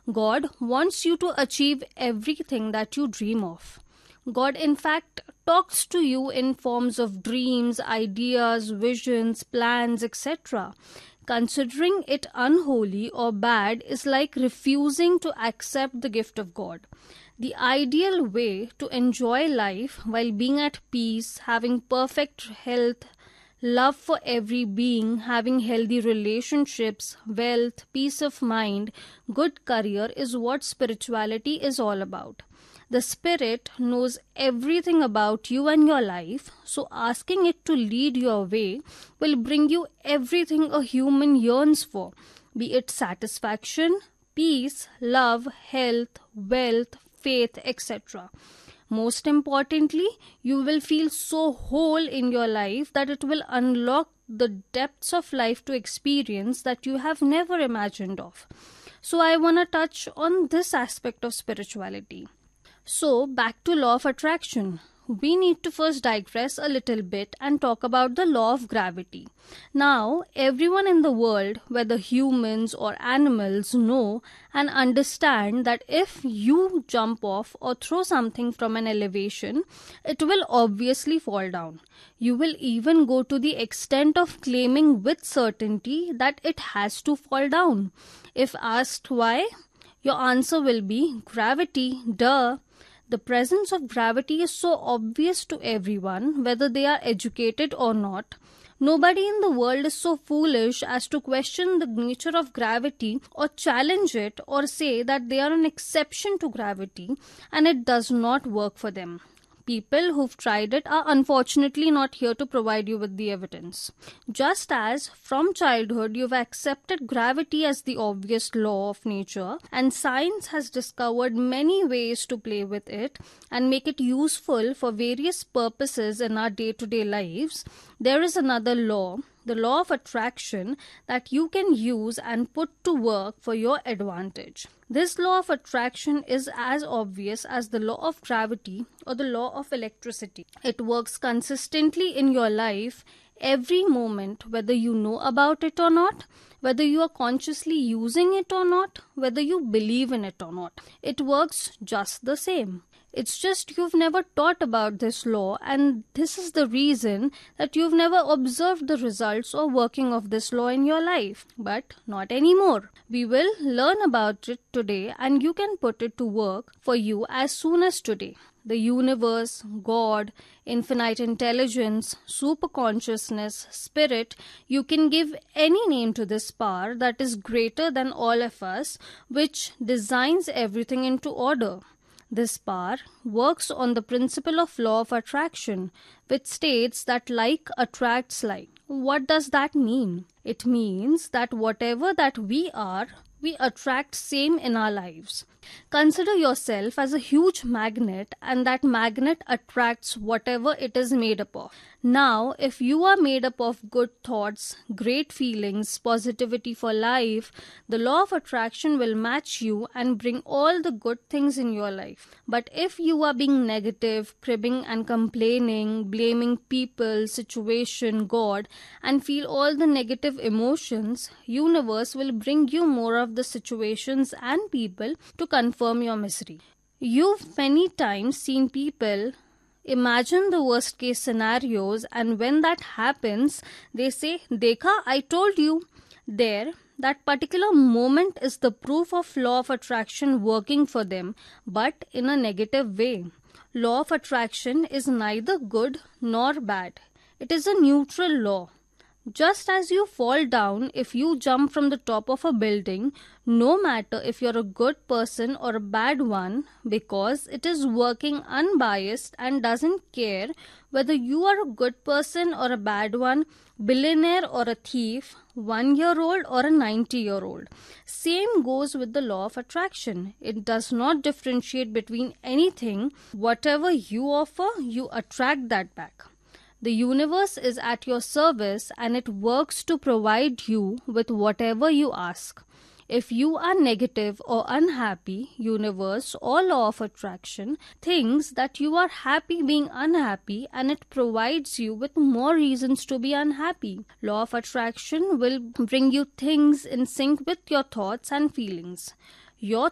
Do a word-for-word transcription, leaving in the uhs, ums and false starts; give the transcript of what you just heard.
God wants you to achieve everything that you dream of. God, in fact, talks to you in forms of dreams, ideas, visions, plans, et cetera. Considering it unholy or bad is like refusing to accept the gift of God. The ideal way to enjoy life while being at peace, having perfect health, love for every being, having healthy relationships, wealth, peace of mind, good career is what spirituality is all about. The Spirit knows everything about you and your life, so asking it to lead your way will bring you everything a human yearns for, be it satisfaction, peace, love, health, wealth, faith, et cetera. Most importantly, you will feel so whole in your life that it will unlock the depths of life to experience that you have never imagined of. So I want to touch on this aspect of spirituality. So, back to law of attraction. We need to first digress a little bit and talk about the law of gravity. Now, everyone in the world, whether humans or animals, know and understand that if you jump off or throw something from an elevation, it will obviously fall down. You will even go to the extent of claiming with certainty that it has to fall down. If asked why, your answer will be gravity, duh. The presence of gravity is so obvious to everyone, whether they are educated or not. Nobody in the world is so foolish as to question the nature of gravity or challenge it or say that they are an exception to gravity and it does not work for them. People who've tried it are unfortunately not here to provide you with the evidence. Just as from childhood you've accepted gravity as the obvious law of nature and science has discovered many ways to play with it and make it useful for various purposes in our day-to-day lives, there is another law, the law of attraction, that you can use and put to work for your advantage. This law of attraction is as obvious as the law of gravity or the law of electricity. It works consistently in your life every moment, whether you know about it or not, whether you are consciously using it or not, whether you believe in it or not. It works just the same. It's just you've never thought about this law, and this is the reason that you've never observed the results or working of this law in your life. But not anymore. We will learn about it today and you can put it to work for you as soon as today. The universe, God, infinite intelligence, super consciousness, spirit, you can give any name to this power that is greater than all of us, which designs everything into order. This power works on the principle of law of attraction, which states that like attracts like. What does that mean? It means that whatever that we are, we attract same in our lives. Consider yourself as a huge magnet and that magnet attracts whatever it is made up of. Now, if you are made up of good thoughts, great feelings, positivity for life, the law of attraction will match you and bring all the good things in your life. But if you are being negative, cribbing and complaining, blaming people, situation, God, and feel all the negative emotions, universe will bring you more of the situations and people to confirm your misery. You've many times seen people imagine the worst case scenarios, and when that happens, they say, Dekha, I told you. There, that particular moment is the proof of law of attraction working for them, but in a negative way. Law of attraction is neither good nor bad. It is a neutral law. Just as you fall down if you jump from the top of a building, no matter if you're a good person or a bad one, because it is working unbiased and doesn't care whether you are a good person or a bad one, billionaire or a thief, one-year-old or a ninety-year-old. Same goes with the law of attraction. It does not differentiate between anything. Whatever you offer, you attract that back. The universe is at your service and it works to provide you with whatever you ask. If you are negative or unhappy, universe or law of attraction thinks that you are happy being unhappy and it provides you with more reasons to be unhappy. Law of attraction will bring you things in sync with your thoughts and feelings. Your